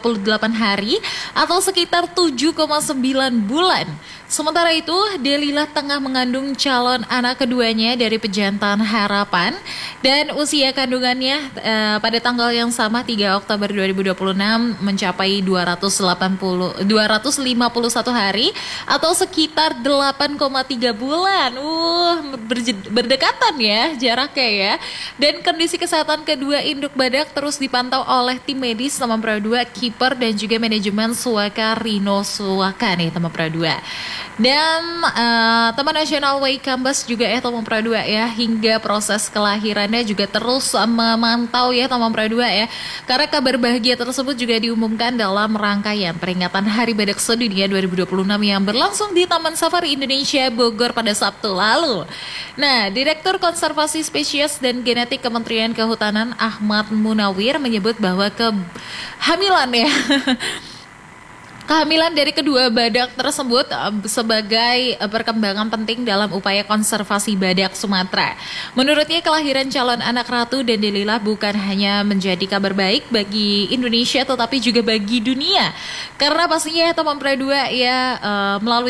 hari atau sekitar 7,9 bulan. Sementara itu, Delila tengah mengandung calon anak keduanya dari pejantan harapan dan usia kandungannya pada tanggal yang sama 3 Oktober 2026 mencapai 251 hari atau sekitar 8,3 bulan. Berdekatan ya jaraknya ya. Dan kondisi kesehatan kedua induk badak terus dipantau oleh tim medis Taman Pradua, kiper dan juga manajemen Suaka Rino Suaka nih Taman Pradua. Dan Taman Nasional Waikambas juga Taman Pradua ya, hingga proses kelahirannya juga terus memantau ya Taman Pradua ya. Karena kabar bahagia tersebut juga diumumkan dalam rangkaian peringatan Hari Badak Sedunia 2026 yang berlangsung di Taman Safari Indonesia Bogor pada Sabtu lalu. Nah, Direktur Konservasi Spesies dan Genetik Kementerian Kehutanan Ahmad Munawir menyebut bahwa kehamilan ya kehamilan dari kedua badak tersebut sebagai perkembangan penting dalam upaya konservasi badak Sumatera. Menurutnya kelahiran calon anak Ratu dan Delila bukan hanya menjadi kabar baik bagi Indonesia tetapi juga bagi dunia. Karena pastinya Taman Pradua ya melalui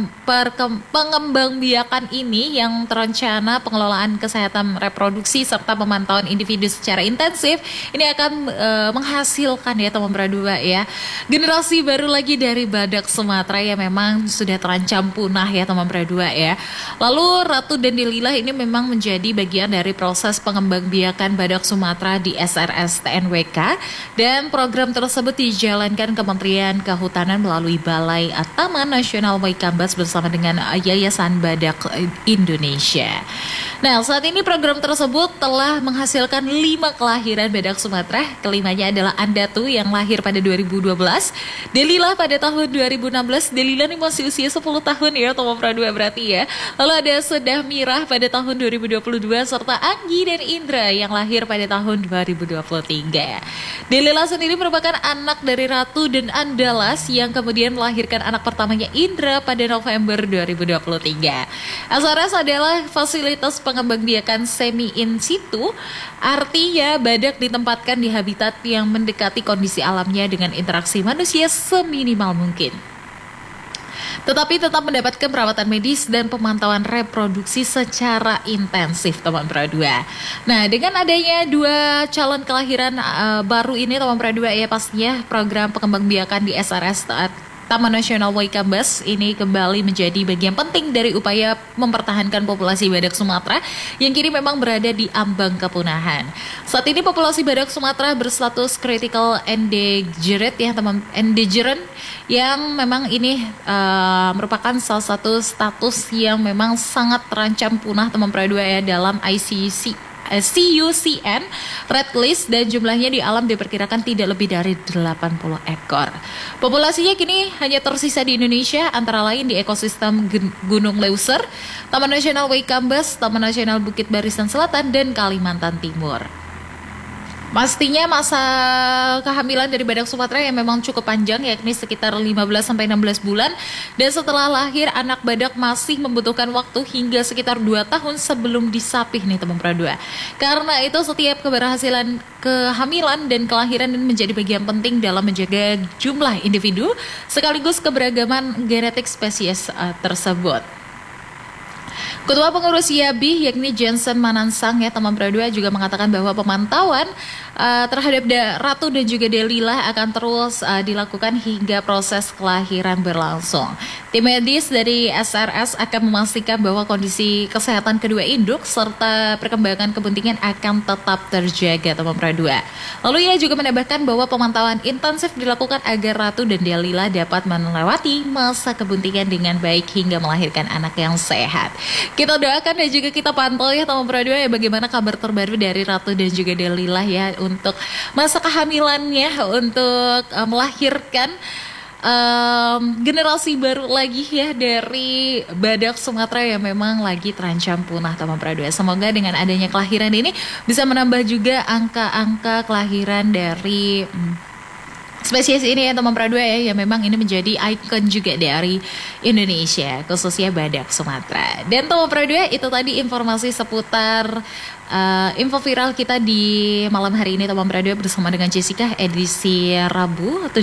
pengembangbiakan ini yang terencana pengelolaan kesehatan reproduksi serta pemantauan individu secara intensif ini akan menghasilkan ya Taman Pradua ya generasi baru lagi dari badak Sumatera yang memang sudah terancam punah ya Taman Pradua ya. Lalu Ratu dan Delila ini memang menjadi bagian dari proses pengembangbiakan badak Sumatera di SRS TNWK dan program tersebut dijalankan Kementerian Kehutanan melalui Balai Taman Nasional Waikambas bersama dengan Yayasan Badak Indonesia. Nah, saat ini program tersebut telah menghasilkan 5 kelahiran badak Sumatera. Kelimanya adalah Andatu yang lahir pada 2012, Delila pada tahun 2016. Delila ini masih usia 10 tahun ya Taman Pradua berarti ya. Lalu ada Sedah Mirah pada tahun 2022 serta Anggi dan Indra yang lahir pada tahun 2023. Delila sendiri merupakan anak dari Ratu dan Andalas yang kemudian melahirkan anak pertamanya Indra pada November 2023. SRS adalah fasilitas pengembangbiakan semi in situ, artinya badak ditempatkan di habitat yang mendekati kondisi alamnya dengan interaksi manusia seminimal mungkin. Tetapi tetap mendapatkan perawatan medis dan pemantauan reproduksi secara intensif Taman Pradua. Nah, dengan adanya 2 calon kelahiran baru ini Taman Pradua ya pastinya program pengembangbiakan di SRS Taman Nasional Waikambas ini kembali menjadi bagian penting dari upaya mempertahankan populasi badak Sumatera yang kini memang berada di ambang kepunahan. Saat ini populasi badak Sumatera berstatus critical endangered ya endangered yang memang ini merupakan salah satu status yang memang sangat terancam punah Taman Pradua ya dalam IUCN Red List dan jumlahnya di alam diperkirakan tidak lebih dari 80 ekor. Populasinya kini hanya tersisa di Indonesia antara lain di ekosistem Gunung Leuser, Taman Nasional Waikambas, Taman Nasional Bukit Barisan Selatan dan Kalimantan Timur. Pastinya masa kehamilan dari badak Sumatera yang memang cukup panjang yakni sekitar 15-16 bulan dan setelah lahir anak badak masih membutuhkan waktu hingga sekitar 2 tahun sebelum disapih nih Taman Pradua. Karena itu setiap keberhasilan kehamilan dan kelahiran ini menjadi bagian penting dalam menjaga jumlah individu sekaligus keberagaman genetik spesies tersebut. Ketua Pengurus YABI yakni Jensen Manansang ya Taman Pradua juga mengatakan bahwa pemantauan terhadap Ratu dan juga Delila akan terus dilakukan hingga proses kelahiran berlangsung. Tim medis dari SRS akan memastikan bahwa kondisi kesehatan kedua induk serta perkembangan kepentingan akan tetap terjaga Taman Pradua. Lalu ia juga menambahkan bahwa pemantauan intensif dilakukan agar Ratu dan Delila dapat melewati masa kebuntingan dengan baik hingga melahirkan anak yang sehat. Kita doakan dan juga kita pantau ya Taman Pradua ya bagaimana kabar terbaru dari Ratu dan juga Delila ya untuk masa kehamilannya untuk melahirkan generasi baru lagi ya dari badak Sumatera yang memang lagi terancam punah Taman Pradua. Semoga dengan adanya kelahiran ini bisa menambah juga angka-angka kelahiran dari spesies ini ya Taman Pradua ya yang memang ini menjadi ikon juga dari Indonesia khususnya badak Sumatera. Dan Taman Pradua itu tadi informasi seputar info viral kita di malam hari ini Taman Pradua bersama dengan Jessica edisi Rabu